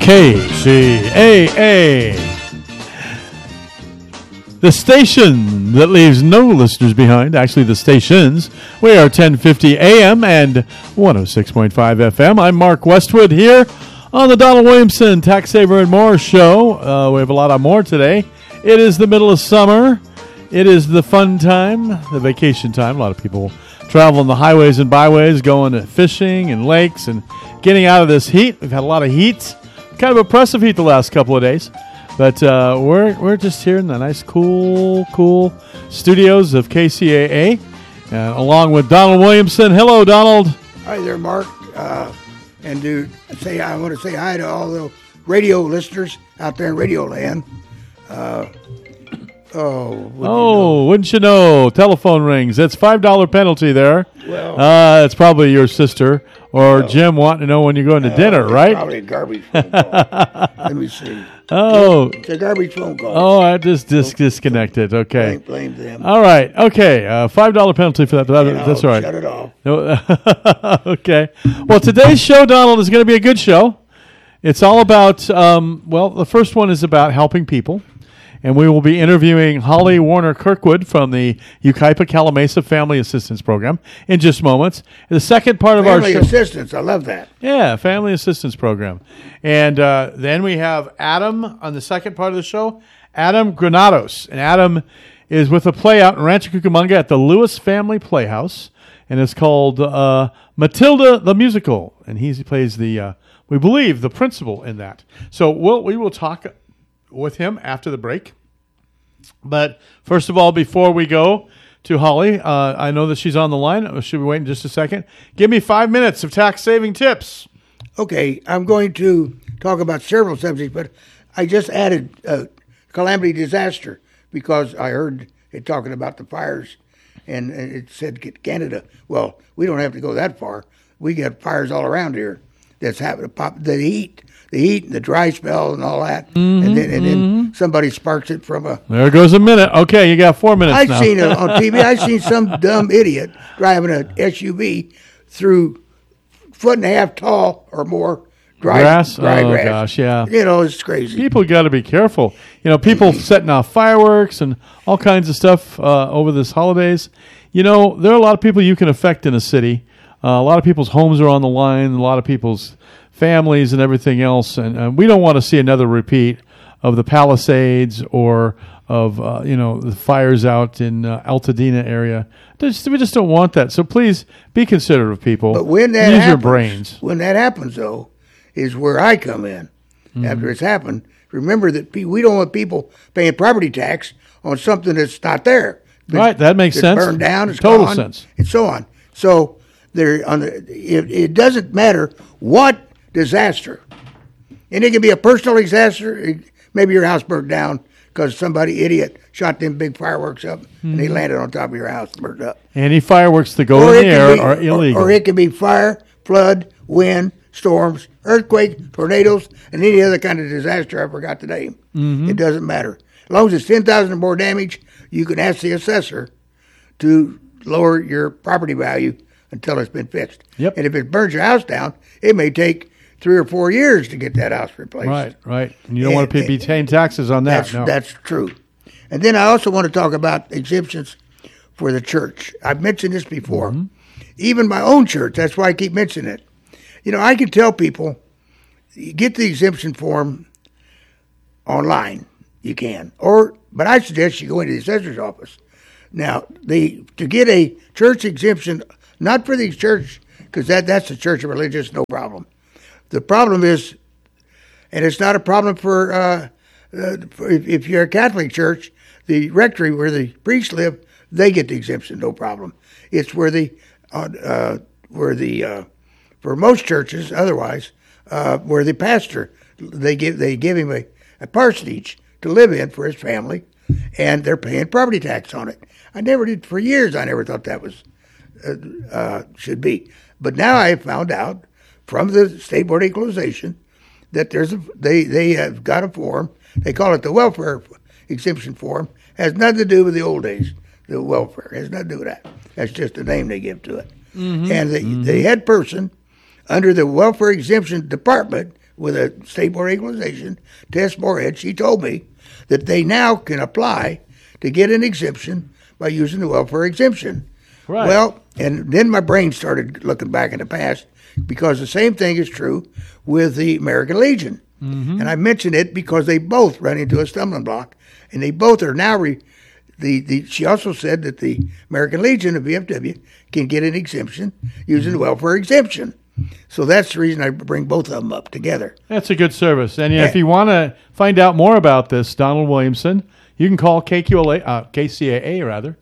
KCAA, the station that leaves no listeners behind. Actually, the stations. We are 1050 AM and 106.5 FM. I'm Mark Westwood here on the Donald Williamson Tax Saver and More show. We have a lot more today. It is the middle of summer. It is the fun time, the vacation time. A lot of people traveling the highways and byways, going to fishing and lakes and getting out of this heat. We've had a lot of heat. Kind of oppressive heat the last couple of days, but we're just here in the nice, cool studios of KCAA, along with Donald Williamson. Hello, Donald. Hi there, Mark. And I want to say hi to all the radio listeners out there in Radio Land. Wouldn't you know? Telephone rings. That's $5 penalty there. Well, it's probably your sister or Jim wanting to know when you're going to dinner, right? Probably a garbage phone call. Let me see. It's a garbage phone call. Oh, I just disconnected. Okay. Blame them. All right. Okay. $5 penalty for that. That's all right. Shut it off. No, okay. Well, today's show, Donald, is going to be a good show. It's all about, the first one is about helping people. And we will be interviewing Holly Warner Kirkwood from the Yucaipa Calimesa Family Assistance Program in just moments. The second part of our show. Family Assistance, I love that. Yeah, Family Assistance Program. And then we have Adam on the second part of the show, Adam Granados. And Adam is with a play out in Rancho Cucamonga at the Lewis Family Playhouse. And it's called Matilda the Musical. And he plays we believe, the principal in that. So we will talk with him after the break. But first of all, before we go to Holly, I know that she's on the line. Should we wait in just a second? Give me 5 minutes of tax-saving tips. Okay, I'm going to talk about several subjects, but I just added calamity disaster because I heard it talking about the fires, and it said Canada. Well, we don't have to go that far. We got fires all around here that's happening. The heat, the dry spell, and all that, and then somebody sparks it from a. There goes a minute. Okay, you got 4 minutes now. I've seen it on TV. I've seen some dumb idiot driving an SUV through 1.5 foot tall or more dry grass. Gosh, yeah. It's crazy. People got to be careful. People setting off fireworks and all kinds of stuff over this holidays. There are a lot of people you can affect in a city. A lot of people's homes are on the line. A lot of people's families and everything else. And we don't want to see another repeat of the Palisades or of, the fires out in Altadena area. We just don't want that. So please be considerate of people. But when that use happens, your brains. When that happens, though, is where I come in. After it's happened, remember that we don't want people paying property tax on something that's not there. Right, that makes sense. Burned down, it's total gone, sense. and so on. So it doesn't matter what disaster, and it can be a personal disaster. Maybe your house burnt down because somebody idiot shot them big fireworks up and they landed on top of your house and burned up. Any fireworks that go in the air are illegal. Or it can be fire, flood, wind, storms, earthquake, tornadoes, and any other kind of disaster I forgot to name. It doesn't matter. As long as it's 10,000 or more damage, you can ask the assessor to lower your property value until it's been fixed. Yep. And if it burns your house down, it may take 3 or 4 years to get that house replaced. Right. And you don't want to be paying taxes on that. That's true. And then I also want to talk about exemptions for the church. I've mentioned this before. Even my own church, that's why I keep mentioning it. I can tell people, get the exemption form online. You can. But I suggest you go into the assessor's office. Now, to get a church exemption, not for the church, because that's the church of religious, no problem. The problem is, and it's not a problem for if you're a Catholic church, the rectory where the priests live, they get the exemption, no problem. It's for most churches, otherwise, where the pastor they give him a parsonage to live in for his family, and they're paying property tax on it. For years, I never thought that was should be. But now I have found out from the State Board of Equalization that they have got a form. They call it the welfare exemption form. Has nothing to do with the old days. The welfare has nothing to do with that. That's just a name they give to it. And the head person under the welfare exemption department, with a state board of equalization, Tess Moorhead. She told me that they now can apply to get an exemption by using the welfare exemption. Right. Well, and then my brain started looking back in the past, because the same thing is true with the American Legion. Mm-hmm. And I mention it because they both run into a stumbling block, and they both are now. She also said that the American Legion of VFW can get an exemption using the welfare exemption. So that's the reason I bring both of them up together. That's a good service. And if you want to find out more about this, Donald Williamson, you can call KCAA,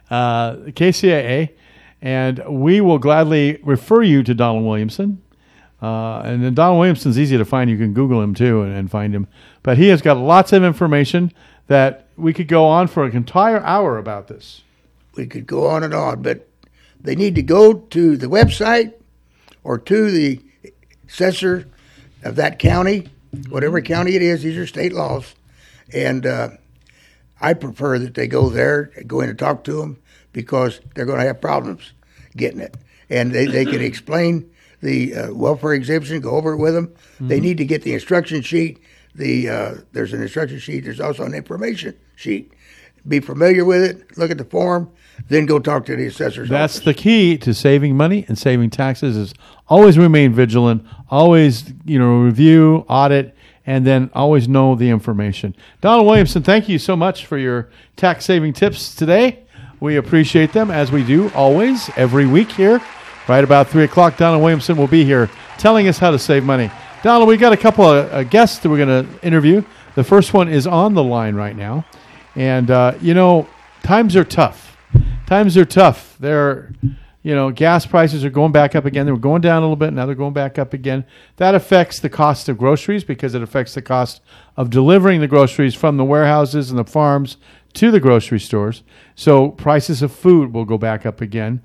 and we will gladly refer you to Donald Williamson. And then Donald Williamson's easy to find. You can Google him too and find him. But he has got lots of information that we could go on for an entire hour about this. We could go on and on, but they need to go to the website or to the assessor of that county, whatever county it is. These are state laws. And I prefer that they go there, go in and talk to them, because they're going to have problems getting it. And they can explain the welfare exemption, go over it with them. Mm-hmm. They need to get the instruction sheet. There's an instruction sheet. There's also an information sheet. Be familiar with it. Look at the form. Then go talk to the assessor's That's office. the key to saving money and saving taxes, is always remain vigilant, always review, audit, and then always know the information. Donald Williamson, thank you so much for your tax-saving tips today. We appreciate them, as we do always, every week here. Right about 3 o'clock, Donald Williamson will be here telling us how to save money. Donald, we got a couple of guests that we're going to interview. The first one is on the line right now. And, times are tough. Times are tough. Gas prices are going back up again. They were going down a little bit. Now they're going back up again. That affects the cost of groceries, because it affects the cost of delivering the groceries from the warehouses and the farms to the grocery stores. So prices of food will go back up again.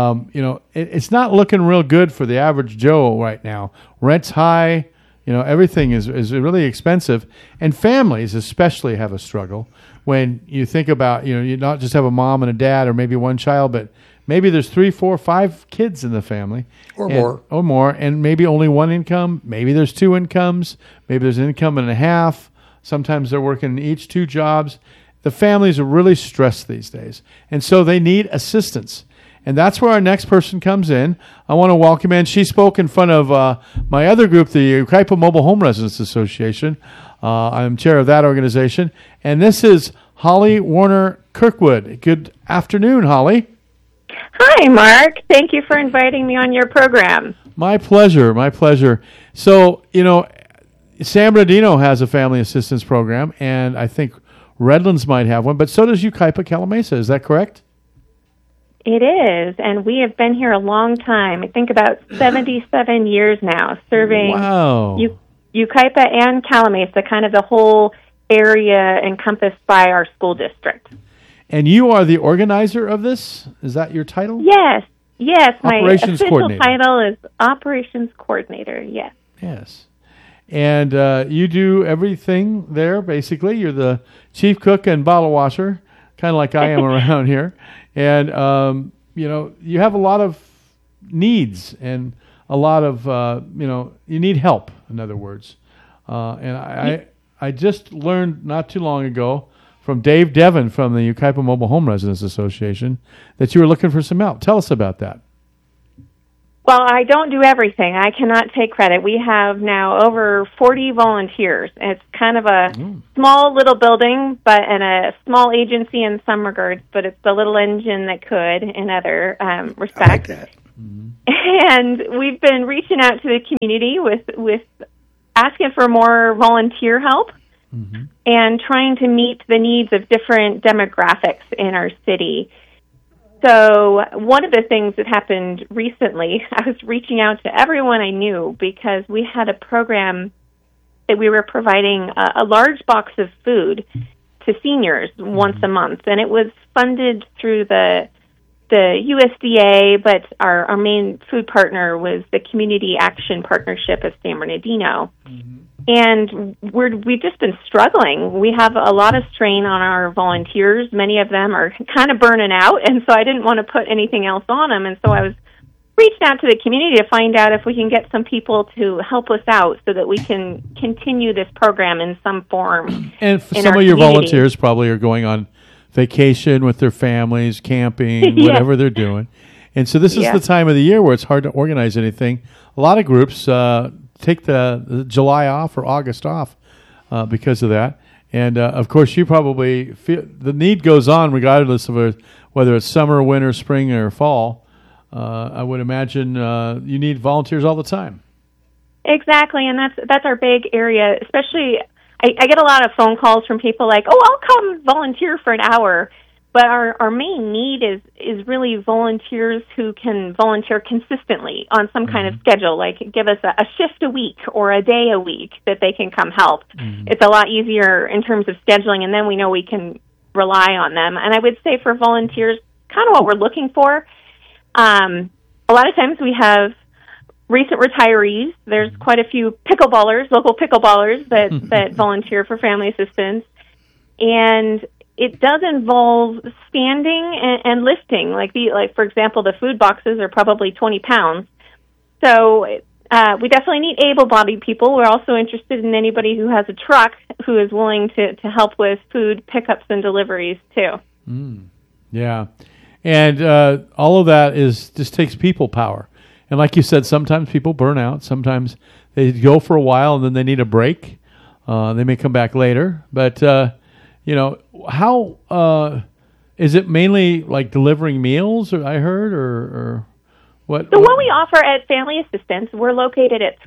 It's not looking real good for the average Joe right now. Rent's high. Everything is really expensive. And families especially have a struggle when you think about, you not just have a mom and a dad or maybe one child, but maybe there's 3, 4, 5 kids in the family. Or more. And maybe only one income. Maybe there's 2 incomes. Maybe there's an income and a half. Sometimes they're working each 2 jobs. The families are really stressed these days. And so they need assistance. And that's where our next person comes in. I want to welcome in. She spoke in front of my other group, the Yucaipa Mobile Home Residents Association. I'm chair of that organization. And this is Holly Warner Kirkwood. Good afternoon, Holly. Hi, Mark. Thank you for inviting me on your program. My pleasure. My pleasure. So, San Bernardino has a family assistance program, and I think Redlands might have one, but so does Yucaipa Calimesa. Is that correct? It is, and we have been here a long time. I think about 77 years now, serving Yucaipa and Calimesa, kind of the whole area encompassed by our school district. And you are the organizer of this? Is that your title? Yes. My Operations official Coordinator. title is Operations Coordinator, yes. Yes. And you do everything there, basically. You're the chief cook and bottle washer, kind of like I am around here. And, you have a lot of needs and a lot of, you need help, in other words. And I just learned not too long ago from Dave Devon from the Yucaipa Mobile Home Residents Association that you were looking for some help. Tell us about that. Well, I don't do everything. I cannot take credit. We have now over 40 volunteers. It's kind of a small little building, and a small agency in some regards, but it's the little engine that could in other respects. I like that. Mm-hmm. And we've been reaching out to the community with asking for more volunteer help and trying to meet the needs of different demographics in our city. So one of the things that happened recently, I was reaching out to everyone I knew because we had a program that we were providing a large box of food to seniors once a month, and it was funded through the USDA, but our main food partner was the Community Action Partnership of San Bernardino. And we've just been struggling. We have a lot of strain on our volunteers. Many of them are kind of burning out, and so I didn't want to put anything else on them. And so I was reached out to the community to find out if we can get some people to help us out so that we can continue this program in some form. And some of your volunteers probably are going on vacation with their families, camping, whatever they're doing. And so this is the time of the year where it's hard to organize anything. A lot of groups take the July off or August off because of that. And, of course, you probably feel the need goes on regardless of whether it's summer, winter, spring, or fall. I would imagine you need volunteers all the time. Exactly, and that's our big area. Especially, I get a lot of phone calls from people like, "Oh, I'll come volunteer for an hour." But our main need is really volunteers who can volunteer consistently on some kind of schedule, like give us a shift a week or a day a week that they can come help. It's a lot easier in terms of scheduling, and then we know we can rely on them. And I would say for volunteers, kind of what we're looking for. A lot of times we have recent retirees. There's quite a few pickleballers, local pickleballers that volunteer for family assistance. And it does involve standing and lifting. Like for example, the food boxes are probably 20 pounds. So we definitely need able-bodied people. We're also interested in anybody who has a truck who is willing to help with food pickups and deliveries too. Yeah. And all of that just takes people power. And like you said, sometimes people burn out. Sometimes they go for a while and then they need a break. They may come back later. But, how is it mainly like delivering meals, I heard, or what? So what we offer at Family Assistance, we're located at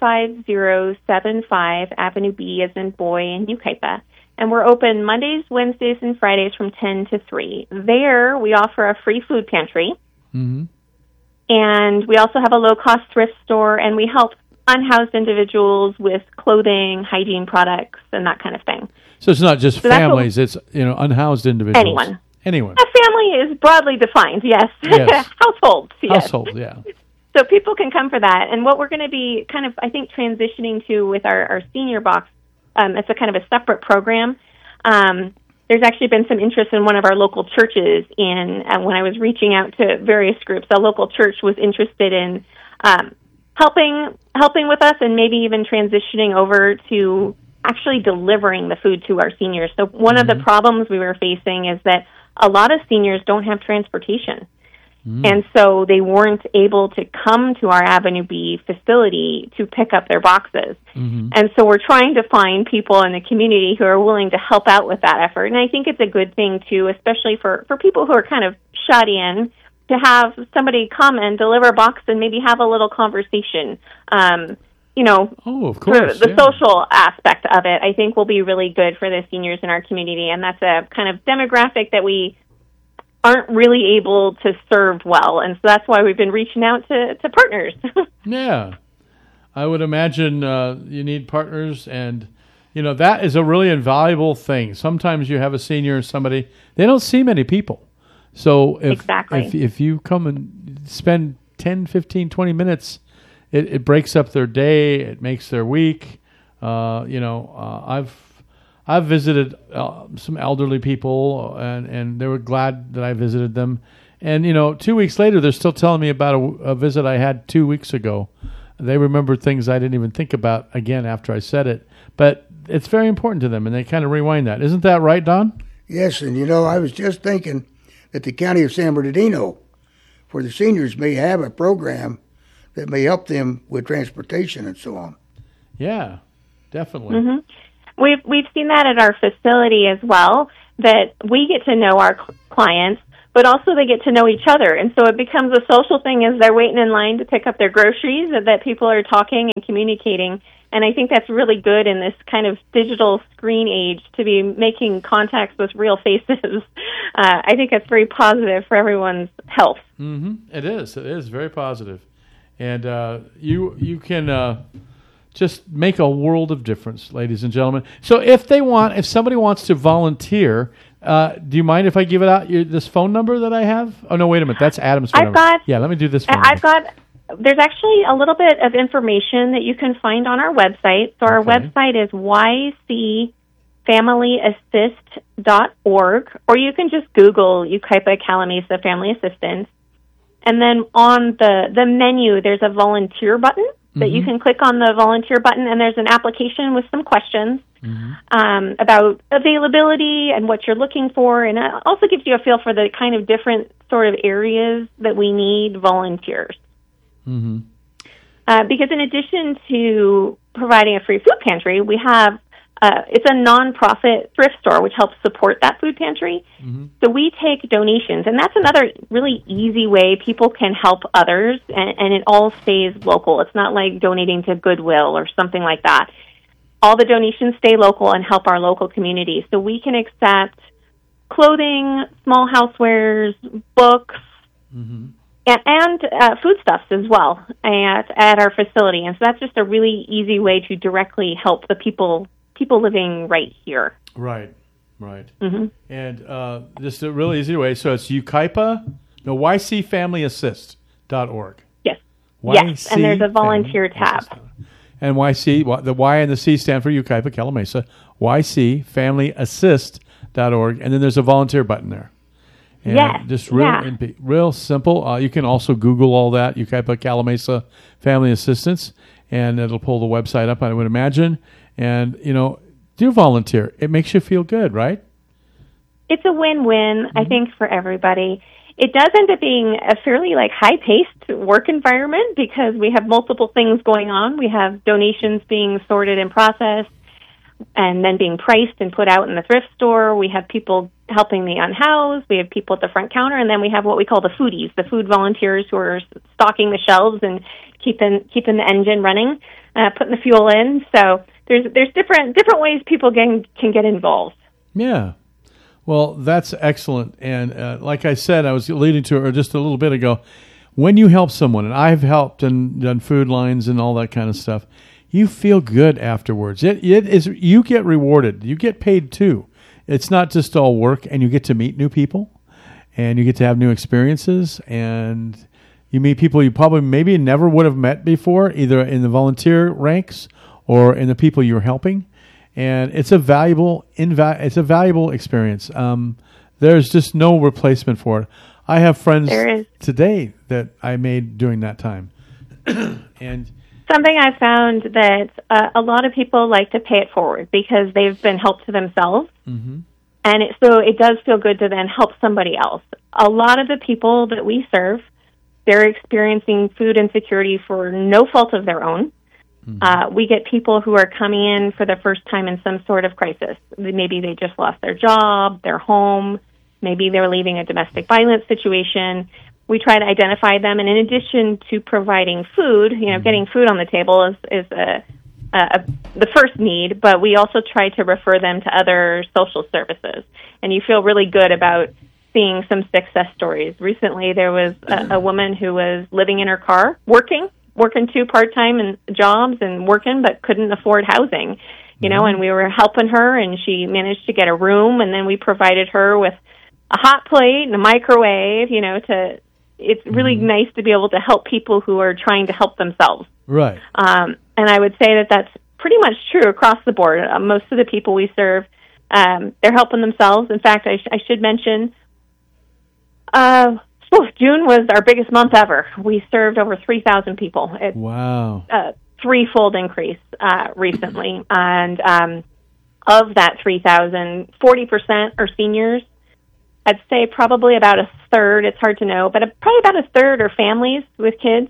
35075 Avenue B as in boy in Yucaipa. And we're open Mondays, Wednesdays, and Fridays from 10 to 3. There, we offer a free food pantry. And we also have a low-cost thrift store, and we help unhoused individuals with clothing, hygiene products, and that kind of thing. So it's not just families, it's unhoused individuals. Anyone. A family is broadly defined, yes. Households, yes. Households, yeah. So people can come for that. And what we're going to be kind of, I think, transitioning to with our senior box, it's a kind of a separate program. There's actually been some interest in one of our local churches when I was reaching out to various groups, a local church was interested in helping with us and maybe even transitioning over to actually delivering the food to our seniors. So one of the problems we were facing is that a lot of seniors don't have transportation. And so they weren't able to come to our Avenue B facility to pick up their boxes. And so we're trying to find people in the community who are willing to help out with that effort. And I think it's a good thing, too, especially for people who are kind of shut in, to have somebody come and deliver a box and maybe have a little conversation. Of course. The social aspect of it, I think, will be really good for the seniors in our community. And that's a kind of demographic that we aren't really able to serve well, and so that's why we've been reaching out to partners. Yeah, I would imagine you need partners, and that is a really invaluable thing. Sometimes you have a senior or somebody, they don't see many people, so if you come and spend 10, 15, 20 minutes, it breaks up their day, it makes their week. I've visited some elderly people, and they were glad that I visited them. And, 2 weeks later, they're still telling me about a visit I had 2 weeks ago. They remembered things I didn't even think about again after I said it. But it's very important to them, and they kind of rewind that. Isn't that right, Don? Yes, and, I was just thinking that the county of San Bernardino, for the seniors, may have a program that may help them with transportation and so on. Yeah, definitely. We've seen that at our facility as well, that we get to know our clients, but also they get to know each other. And so it becomes a social thing as they're waiting in line to pick up their groceries, that people are talking and communicating. And I think that's really good in this kind of digital screen age to be making contacts with real faces. I think that's very positive for everyone's health. It is very positive. And you can... just make a world of difference, ladies and gentlemen. So if somebody wants to volunteer, do you mind if I give it out, this phone number that I have? Oh, no, wait a minute. That's Adam's phone number. Let me do this phone number. There's actually a little bit of information that you can find on our website. So our website is ycfamilyassist.org, or you can just Google Yucaipa Calimesa Family Assistance. And then on the menu, there's a volunteer button that you can click on the volunteer button, and there's an application with some questions about availability and what you're looking for, and it also gives you a feel for the kind of different sort of areas that we need volunteers. Because in addition to providing a free food pantry, we have it's a nonprofit thrift store which helps support that food pantry. So we take donations, and that's another really easy way people can help others, and it all stays local. It's not like donating to Goodwill or something like that. All the donations stay local and help our local community. So we can accept clothing, small housewares, books, and foodstuffs as well at our facility. And so that's just a really easy way to directly help the people living right here. Right. And just a really easy way. So it's ycfamilyassist.org. Yes. Yes, and there's a volunteer tab. And YC, the Y and the C stand for Yucaipa, Calimesa, ycfamilyassist.org. And then there's a volunteer button there. And just real simple. You can also Google all that, Yucaipa, Calimesa Family Assistance, and it'll pull the website up, I would imagine. And, do volunteer. It makes you feel good, right? It's a win-win, I think, for everybody. It does end up being a fairly high-paced work environment because we have multiple things going on. We have donations being sorted and processed and then being priced and put out in the thrift store. We have people helping the unhoused. We have people at the front counter, and then we have what we call the foodies, the food volunteers who are stocking the shelves and keeping the engine running, putting the fuel in. So there's different ways people can get involved. Yeah. Well, that's excellent. And like I said, I was alluding to it just a little bit ago, when you help someone, and I've helped and done food lines and all that kind of stuff, you feel good afterwards. It is, you get rewarded. You get paid too. It's not just all work, and you get to meet new people, and you get to have new experiences, and you meet people you probably maybe never would have met before, either in the volunteer ranks or in the people you're helping. And it's a valuable experience. There's just no replacement for it. I have friends today that I made during that time. And something I found that a lot of people like to pay it forward because they've been helped to themselves. And so it does feel good to then help somebody else. A lot of the people that we serve, they're experiencing food insecurity for no fault of their own. We get people who are coming in for the first time in some sort of crisis. Maybe they just lost their job, their home, maybe they're leaving a domestic violence situation. We try to identify them, and in addition to providing food, getting food on the table is the first need, but we also try to refer them to other social services. And you feel really good about seeing some success stories. Recently, there was a woman who was living in her car, working 2 part-time jobs and working, but couldn't afford housing, and we were helping her, and she managed to get a room, and then we provided her with a hot plate and a microwave, it's really nice to be able to help people who are trying to help themselves. Right. And I would say that that's pretty much true across the board. Most of the people we serve, they're helping themselves. In fact, I should mention, June was our biggest month ever. We served over 3,000 people. It's wow. Threefold increase recently. And of that 3,000, 40% are seniors. I'd say probably about a third, it's hard to know, but probably about a third are families with kids.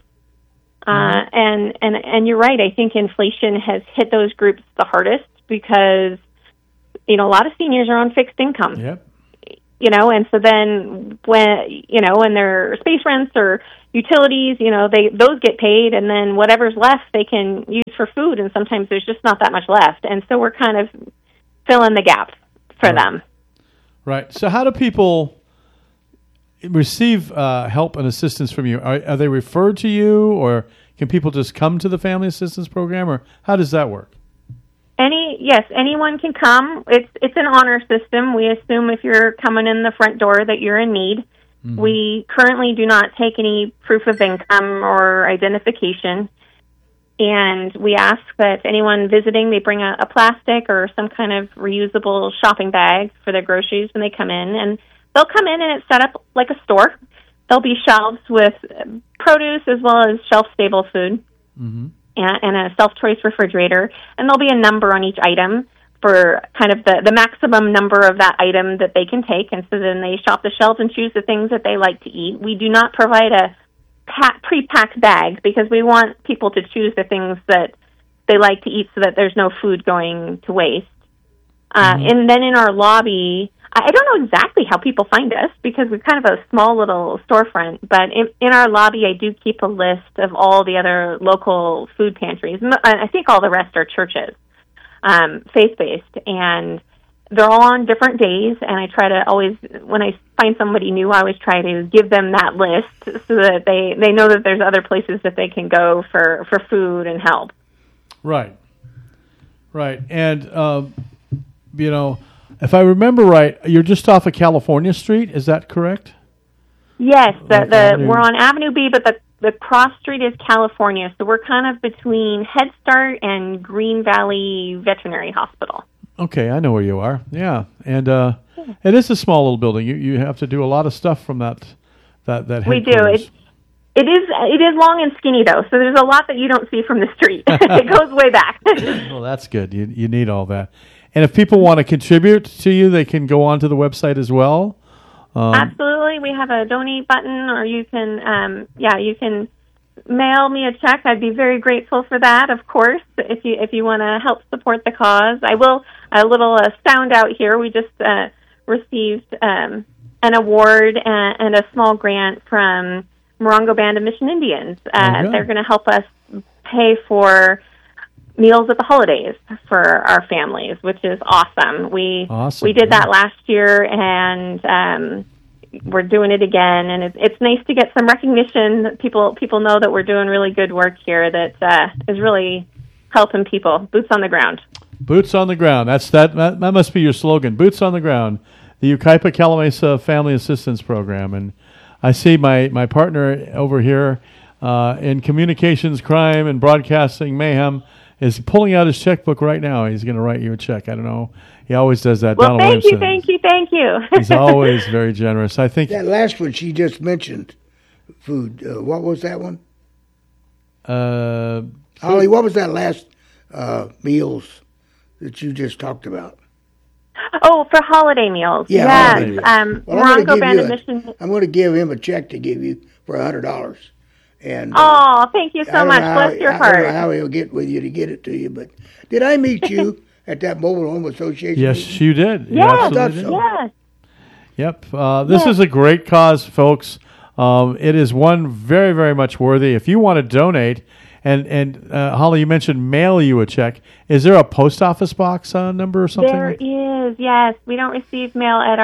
And you're right, I think inflation has hit those groups the hardest because, a lot of seniors are on fixed income. Yep. And so then when their space rents or utilities, those get paid, and then whatever's left they can use for food, and sometimes there's just not that much left. And so we're kind of filling the gap for them. Right. So how do people receive help and assistance from you? Are they referred to you, or can people just come to the Family Assistance Program, or how does that work? Yes, anyone can come. It's an honor system. We assume if you're coming in the front door that you're in need. We currently do not take any proof of income or identification. And we ask that anyone visiting, they bring a plastic or some kind of reusable shopping bag for their groceries when they come in. And they'll come in and it's set up like a store. there'll be shelves with produce as well as shelf-stable food and a self-choice refrigerator. And there'll be a number on each item for kind of the maximum number of that item that they can take. And so then they shop the shelves and choose the things that they like to eat. We do not provide a pre-packed bag because we want people to choose the things that they like to eat so that there's no food going to waste. And then in our lobby, I don't know exactly how people find us because we're kind of a small little storefront, but in our lobby I do keep a list of all the other local food pantries. I think all the rest are churches, faith-based, and they're all on different days, and I try to always, when I find somebody new, I always try to give them that list so that they know that there's other places that they can go for food and help. Right. And, if I remember right, you're just off of California Street. Is that correct? Yes. We're on Avenue B, but the cross street is California, so we're kind of between Head Start and Green Valley Veterinary Hospital. Okay, I know where you are. Yeah, and it is a small little building. You have to do a lot of stuff from that headquarters. We do. It is long and skinny though, so there's a lot that you don't see from the street. It goes way back. Well, that's good. You need all that. And if people want to contribute to you, they can go onto the website as well. Absolutely, we have a donate button, or you can you can mail me a check. I'd be very grateful for that, of course, if you want to help support the cause. I will, a little sound out here. We just received an award and a small grant from Morongo Band of Mission Indians. They're going to help us pay for meals at the holidays for our families, which is awesome. We did that last year, and we're doing it again, and it's nice to get some recognition. People know that we're doing really good work here that is really helping people. Boots on the ground. Boots on the ground. That must be your slogan. Boots on the ground. The Yucaipa Calamasa Family Assistance Program. And I see my partner over here in communications, crime, and broadcasting mayhem is pulling out his checkbook right now. He's going to write you a check. I don't know. He always does that. Well, Donald thank you. He's always very generous. I think that last one she just mentioned, food. What was that one? Holly, what was that last meals that you just talked about? Oh, for holiday meals. Yeah. Yes. Morongo Band of Mission. I'm going to give him a check to give you for $100. And thank you so much. Bless your heart. I don't know how he'll get with you to get it to you, but did I meet you at that Mobile Home Association? Yes, meeting? you did. Yes, I thought so. Yes. Yep. This is a great cause, folks. It is one very, very much worthy. If you want to donate, and Holly, you mentioned mail you a check. Is there a post office box number or something? There is. Yes, we don't receive mail at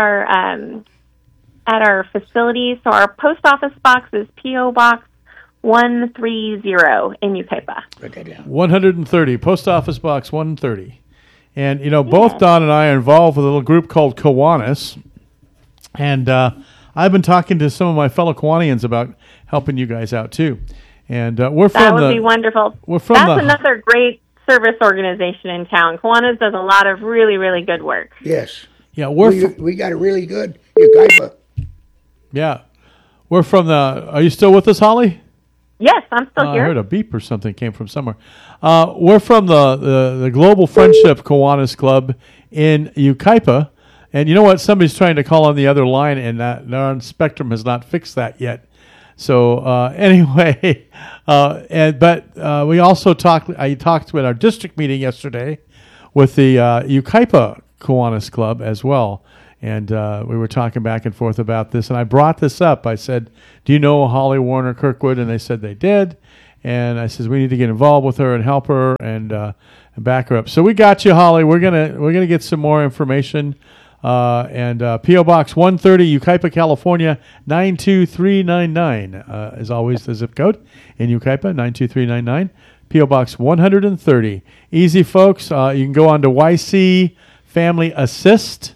our facilities, so our post office box is P.O. Box 130 in Yucaipa. Write that down. 130, Post Office Box 130. And, both Don and I are involved with a little group called Kiwanis. And I've been talking to some of my fellow Kiwanians about helping you guys out, too. And we're from That would be wonderful. That's another great service organization in town. Kiwanis does a lot of really, really good work. Yes. Yeah, we got a really good Yucaipa. Yeah. We're from are you still with us, Holly? Yes, I'm still here. I heard a beep or something came from somewhere. We're from the Global Friendship Kiwanis Club in Yucaipa. And you know what? Somebody's trying to call on the other line, and our Spectrum has not fixed that yet. So anyway, we also talked. I talked at our district meeting yesterday with the Yucaipa Kiwanis Club as well. And we were talking back and forth about this, and I brought this up. I said, "Do you know Holly Warner Kirkwood?" And they said they did. And I said, "We need to get involved with her and help her and back her up." So we got you, Holly. We're gonna get some more information. And P.O. Box 130, Yucaipa, California 92399 is always the zip code in Yucaipa, 92399. P.O. Box 130. Easy, folks. You can go on to YCFamilyAssist.org,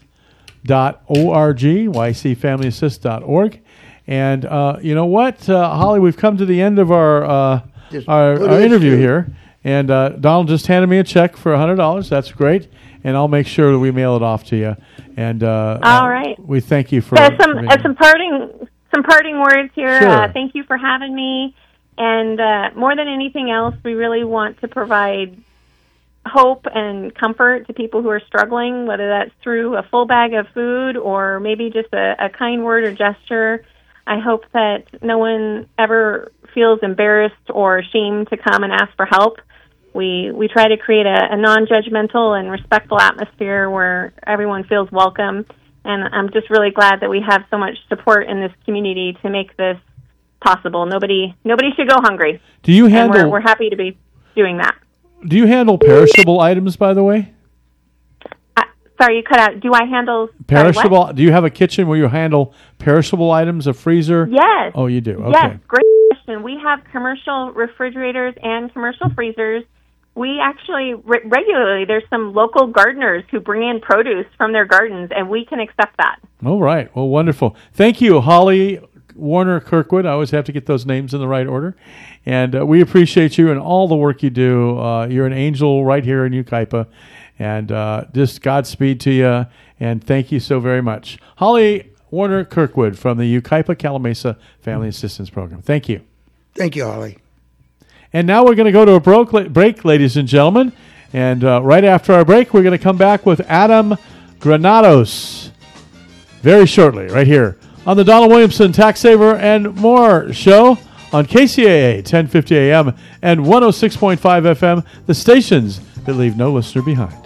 YCFamilyAssist.org. And you know what, Holly, we've come to the end of our interview here. And Donald just handed me a check for $100. That's great. And I'll make sure that we mail it off to you. And all right. We thank you for some some parting words here. Sure. Thank you for having me. And more than anything else, we really want to provide hope and comfort to people who are struggling, whether that's through a full bag of food or maybe just a kind word or gesture. I hope that no one ever feels embarrassed or ashamed to come and ask for help. We try to create a non-judgmental and respectful atmosphere where everyone feels welcome. And I'm just really glad that we have so much support in this community to make this possible. Nobody should go hungry. Do you handle? And we're happy to be doing that. Do you handle perishable items, by the way? Sorry, you cut out. Do I handle Perishable? Sorry, do you have a kitchen where you handle perishable items, a freezer? Yes. Oh, you do? Okay. Yes, great question. We have commercial refrigerators and commercial freezers. We actually, regularly, there's some local gardeners who bring in produce from their gardens, and we can accept that. All right. Well, wonderful. Thank you, Holly Warner Kirkwood. I always have to get those names in the right order. And we appreciate you and all the work you do. You're an angel right here in Yucaipa. And just Godspeed to you. And thank you so very much. Holly Warner Kirkwood from the Yucaipa Calimesa Family Assistance Program. Thank you. Thank you, Holly. And now we're going to go to a break, ladies and gentlemen. And right after our break, we're going to come back with Adam Granados very shortly, right here on the Donald Williamson Tax Saver and More show on KCAA 1050 AM and 106.5 FM, the stations that leave no listener behind.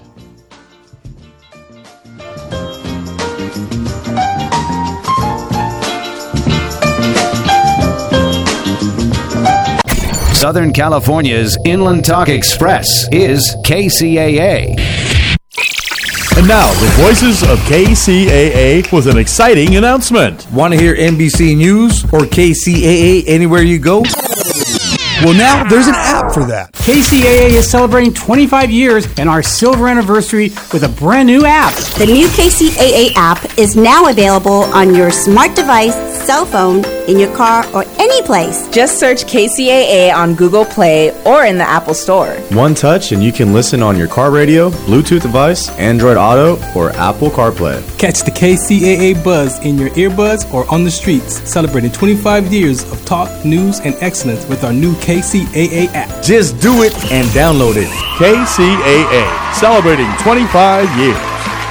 Southern California's Inland Talk Express is KCAA. And now, the voices of KCAA with an exciting announcement. Want to hear NBC News or KCAA anywhere you go? Well, now there's an app for that. KCAA is celebrating 25 years and our silver anniversary with a brand new app. The new KCAA app is now available on your smart device, cell phone, in your car, or any place. Just search KCAA on Google Play or in the Apple Store. One touch and you can listen on your car radio, Bluetooth device, Android Auto, or Apple CarPlay. Catch the KCAA buzz in your earbuds or on the streets, celebrating 25 years of talk, news, and excellence with our new KCAA app. Just do it and download it. KCAA, celebrating 25 years.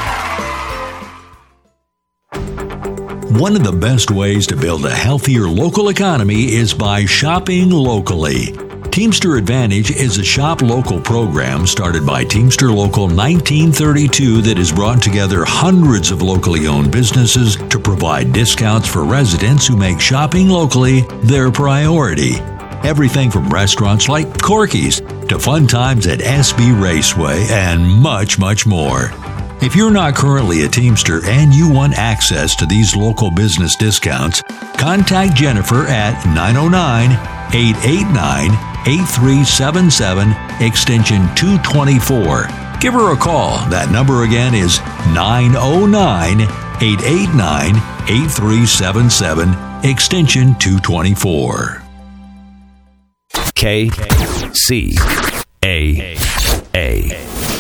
One of the best ways to build a healthier local economy is by shopping locally. Teamster Advantage is a shop local program started by Teamster Local 1932 that has brought together hundreds of locally owned businesses to provide discounts for residents who make shopping locally their priority. Everything from restaurants like Corky's to fun times at SB Raceway and much, much more. If you're not currently a Teamster and you want access to these local business discounts, contact Jennifer at 909-889-8377, extension 224. Give her a call. That number again is 909-889-8377, extension 224. KCAA.